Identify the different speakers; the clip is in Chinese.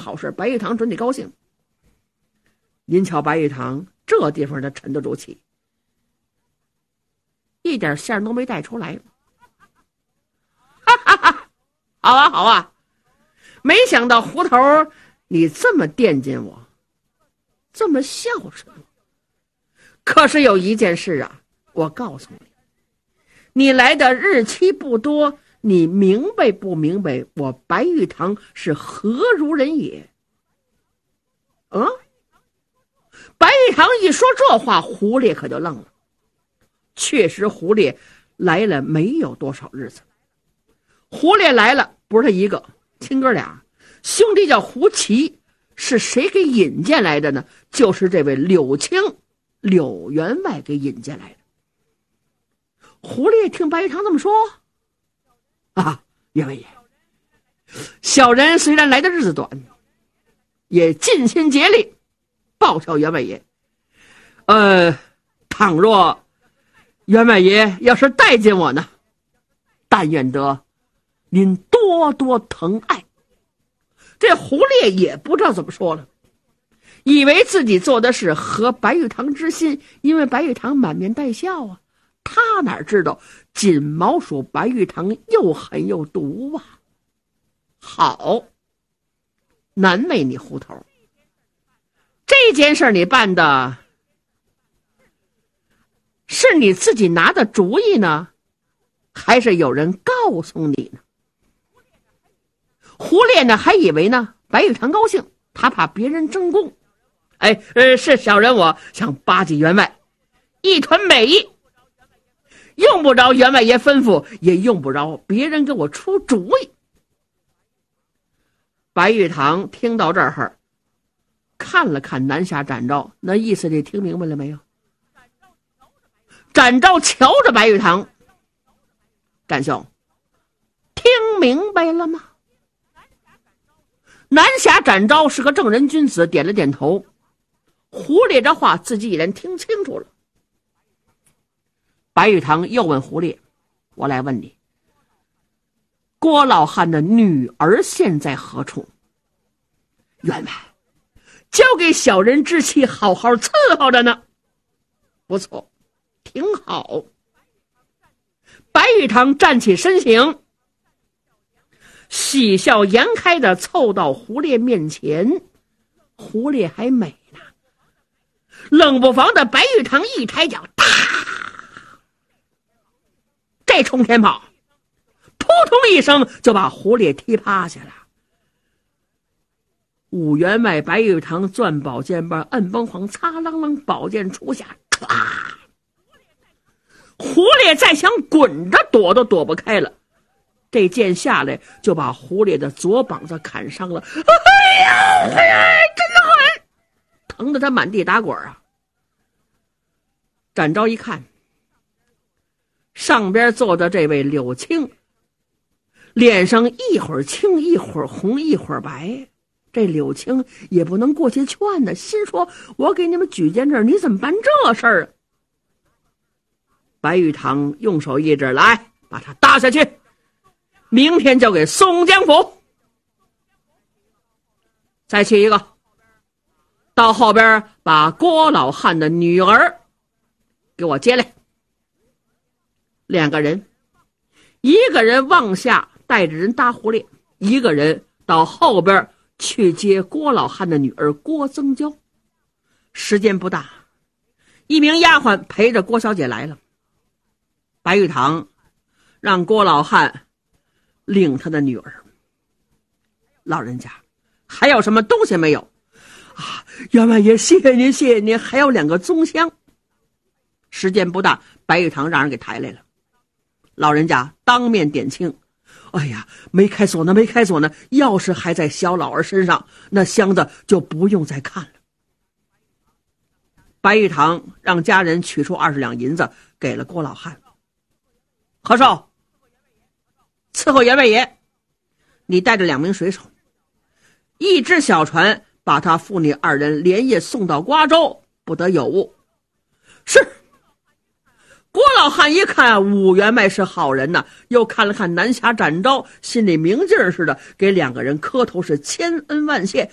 Speaker 1: 好事，白玉堂准得高兴。您瞧白玉堂这地方他沉得住气，一点馅都没带出来。哈哈哈，好啊好啊，没想到胡头你这么惦记我，这么孝顺我。可是有一件事啊，我告诉你，你来的日期不多，你明白不明白我白玉堂是何如人也？白玉堂一说这话，胡烈可就愣了。确实胡烈来了没有多少日子，胡烈来了不是他一个，亲哥俩，兄弟叫胡齐，是谁给引荐来的呢？就是这位柳青柳员外给引荐来的。胡烈听白玉堂这么说，员外爷，小人虽然来的日子短，也尽心竭力报效员外爷。倘若员外爷要是待见我呢，但愿得您多多疼爱。这胡烈也不知道怎么说了，以为自己做的是合白玉堂之心，因为白玉堂满面带笑啊。他哪知道锦毛鼠白玉堂又狠又毒啊！好，难为你胡头，这件事你办的是你自己拿的主意呢，还是有人告诉你呢？胡烈呢还以为呢白玉堂高兴，他怕别人争功。是小人我想巴结员外，一团美意，用不着员外爷吩咐，也用不着别人给我出主意。白玉堂听到这儿，看了看南下展昭，那意思你听明白了没有？展昭瞧着白玉堂，展兄，听明白了吗？南下展昭是个正人君子，点了点头。胡烈这话自己已然听清楚了。白玉堂又问胡烈，我来问你，郭老汉的女儿现在何处？员外，交给小人之妻好好伺候着呢。不错，挺好。白玉堂站起身形，喜笑颜开的凑到胡烈面前。胡烈还美呢，冷不防的白玉堂一抬脚，这冲天炮扑通一声就把胡烈踢趴下了。武员外白玉堂攥宝剑把摁崩黄，擦啷啷宝剑出下，唰！胡烈再想滚着躲都躲不开了，这剑下来就把胡烈的左膀子砍伤了。哎呀，真狠，疼得他满地打滚啊！展昭一看，上边坐的这位柳青，脸上一会儿青一会儿红一会儿白，这柳青也不能过去劝呢，心说我给你们举荐这儿，你怎么办这事儿啊？白玉堂用手一指，来，把他搭下去，明天交给松江府。再去一个，到后边把郭老汉的女儿给我接来。两个人，一个人往下带着人搭胡烈，一个人到后边去接郭老汉的女儿郭增娇。时间不大，一名丫鬟陪着郭小姐来了。白玉堂让郭老汉领他的女儿。老人家还有什么东西没有啊？员外爷，谢谢您，谢谢您，还有2个棕香。时间不大，白玉堂让人给抬来了。老人家当面点清，哎呀，没开锁呢，没开锁呢，钥匙还在小老儿身上，那箱子就不用再看了。白玉堂让家人取出20两银子给了郭老汉。何寿，伺候员外爷，你带着2名水手，一只小船，把他父女2人连夜送到瓜州，不得有误。是。郭老汉一看武员外是好人呐，又看了看南侠展昭，心里明镜似的，给2个人磕头是千恩万谢，